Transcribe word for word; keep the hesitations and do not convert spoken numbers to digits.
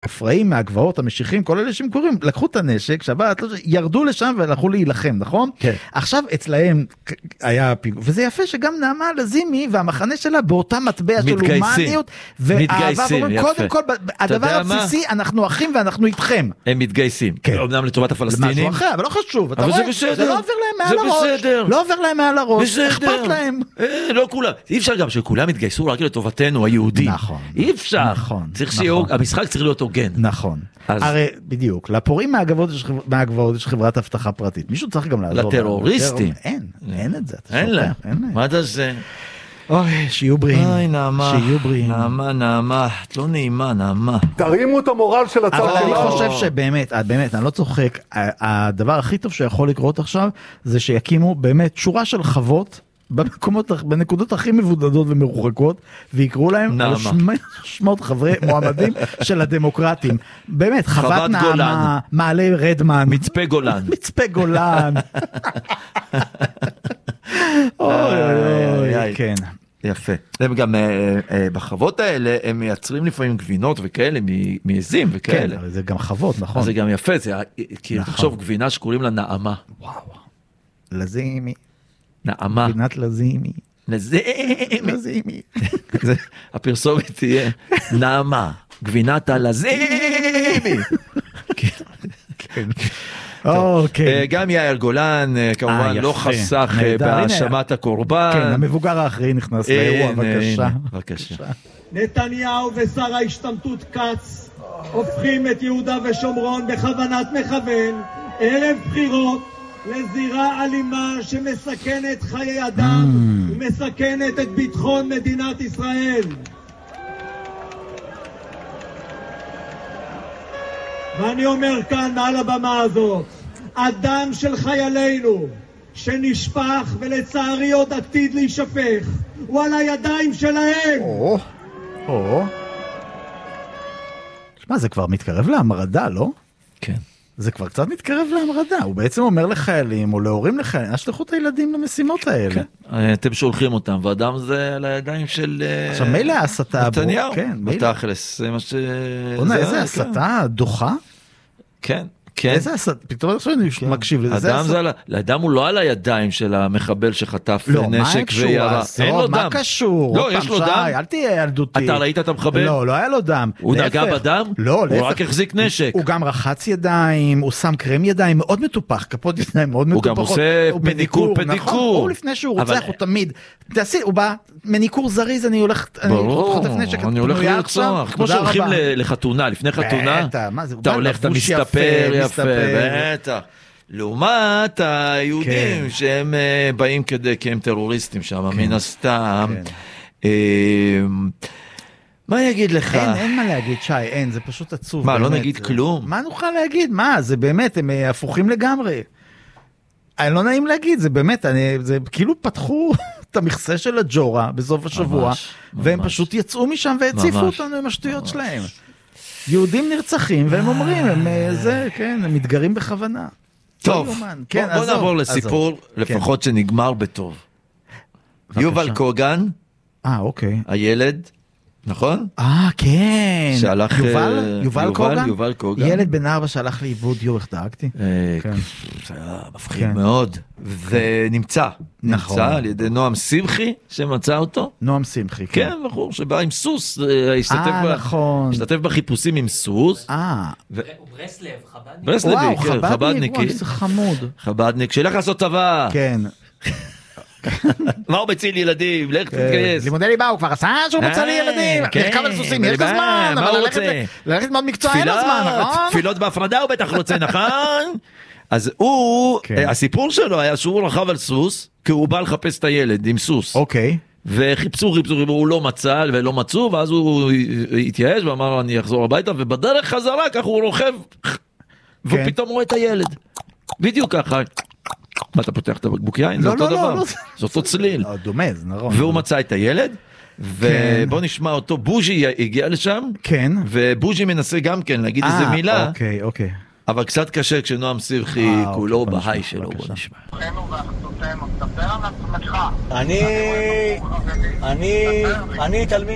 אפראים מהגבעות, המשיחים, כל אלה שהם קוראים, לקחו את הנשק, שבת, ירדו לשם והלכו להילחם, נכון? כן. עכשיו אצלהם היה פיגוע, וזה יפה שגם נעמה לזימי והמחנה שלה באותה מטבע של הומניות, ואהבה, ואומרים, קודם כל, הדבר הבסיסי, אנחנו אחים ואנחנו איתכם. הם מתגייסים, אומנם לטובת הפלסטינים. משהו אחר, אבל לא חשוב, אתה רואה? זה לא עובר להם מעל הראש. לא עובר להם מעל הראש, אכפת להם. לא כולם. אי אפשר גם שכולם יתגייסו רק לטובתנו, היהודים. נכון. אי אפשר. צריך שיהיה, המשחק צריך להיות הוגן. נכון. הרי בדיוק, לפורעים מהגבעות יש חברת הבטחה פרטית. מישהו צריך גם לעזור. לטרוריסטים. אין, אין את זה. אין להם. מה אתה זה? אוי, שיהיו בריאים. אוי, נעמה. שיהיו בריאים. נעמה, נעמה. את לא נעימה, נעמה. תרימו את המורל של הצד שלנו. אבל אני חושב שבאמת, באמת, אני לא צוחק, הדבר הכי טוב שיכול לקרות עכשיו, זה שיקימו באמת שורה של חוות, במקומות, בנקודות הכי מבודדות ומרוחקות, ויקראו להם שמות חברי מועמדים של הדמוקרטים. באמת, חוות נעמה, מעלה רדמן. מצפה גולן. מצפה גולן. אוי, אוי, אוי, כן. יפה. הם גם, בחוות האלה, הם מייצרים לפעמים גבינות וכאלה, מעזים וכאלה. כן, זה גם חוות, נכון. זה גם יפה, כי תחשוב, גבינה שקוראים לה נעמה. וואו. לזימי. נעמה. גבינת לזימי. לזימי. לזימי. הפרסומת תהיה נעמה. גבינת הלזימי. כן. אוקיי. גם יאיר גולן כמובן לא חסך בהאשמת הקורבן. כן, המבוגר האחראי נכנס לאירוע, בבקשה. בבקשה. נתניהו ושר ההשתמטות כץ הופכים את יהודה ושומרון בכוונת מכוון ערב בחירות לזירה אלימה שמסכנת חיי אדם ומסכנת את ביטחון מדינת ישראל. ואני אומר כאן מעל הבמה הזאת, הדם של חיילינו שנשפך ולצערי עוד עתיד להישפך הוא על הידיים שלהם. או, או. שמע, זה כבר מתקרב להמרדה, לא? כן. זה כבר קצת מתקרב להמרדה. הוא בעצם אומר לחיילים או להורים לחיילים, אשלחו את הילדים למשימות האלה. כן. אתם שולחים אותם, ואדם זה על הידיים של עכשיו, מילא הסתה. נתניהו. כן, בתכלס, זה מה ש... בונה, איזה הסתה דוחה? כן. כן. איזה הסתה, פתאום עכשיו אני מקשיב לזה. לאדם הוא לא על הידיים של המחבל שחטף נשק וירה. אין לו דם. מה קשור? לא, יש לו דם. אל תהיה ילדותי. אתה ראית את המחבל? לא, לא היה לו דם. הוא נגע בדם? לא, הוא רק החזיק נשק. הוא גם רחץ ידיים, הוא שם קרם ידיים מאוד מטופח, כפות ידיים מאוד מטופחות. הוא גם עושה מניקור, פדיקור. הוא לפני שהוא רוצח, הוא תמיד. תעשי, הוא בא, מניקור זריז, אני הולך, ברור, אני הולך לרצוח. כמו שהולכים לחתונה, לפני חתונה, אתה הולך, אתה מסתפר יפה, בטח. לעומת היהודים שהם באים כדי, כי הם טרוריסטים שם, מן הסתם. מה יגיד לך? אין, אין מה להגיד, שי, אין, זה פשוט עצוב. מה, לא נגיד כלום? מה נוכל להגיד? מה, זה באמת, הם הפוכים לגמרי. אני לא נעים להגיד, זה באמת, זה כאילו פתחו את המכסה של הג'ורה בסוף השבוע, והם פשוט יצאו משם והציפו אותנו עם השטויות שלהם. יהודים נרצחים, והם אומרים, הם זה, כן, הם מתגרים בכוונה. טוב, בוא נעבור לסיפור, לפחות שנגמר בטוב. יובל קוגן, אה, אוקיי. הילד, נכון? אה, כן. שהלך... יובל? יובל קוגן? יובל קוגן. ילד בן ארבע שהלך לאיבוד, יו, איך דאגתי? זה היה מפחיד מאוד. ונמצא. נמצא על ידי נועם שמחי, שמצא אותו. נועם שמחי, כן. כן, בחור שבא עם סוס, השתתף בחיפושים עם סוס. אה. ברסלב, חבדניק. ברסלב, כן, חבדניק. וואו, זה חמוד. חבדניק, שילך לעשות צבא. כן. מה הוא מציל ילדים? לך תתגייס. לימודי ליבה הוא כבר עשה שהוא מצא לי ילדים. לרכב על סוסים, יש לו זמן. מה הוא רוצה? ללכת מאוד מקצוע, אין לו זמן, נכון? תפילות בהפרדה הוא בטח רוצה, נכון? אז הוא, הסיפור שלו היה שהוא רכב על סוס, כי הוא בא לחפש את הילד עם סוס. אוקיי. וחיפשו, חיפשו, הוא לא מצא ולא מצאו, ואז הוא התייאש ואמר אני אחזור הביתה, ובדרך חזרה כך הוא רוכב, והוא פתאום רואה את הילד. בדיוק ככה. מה, אתה פותח את הבקבוק יין? זה אותו דבר. זה אותו צליל. דומה, זה נכון. והוא מצא את הילד, ובוא נשמע אותו, בוז'י הגיע לשם, כן. ובוז'י מנסה גם כן להגיד איזה מילה, אוקיי, אוקיי. אבל קצת קשה כשנועם שמחי כולו בהיי שלו, בוא נשמע. אני, אני, אני תלמיד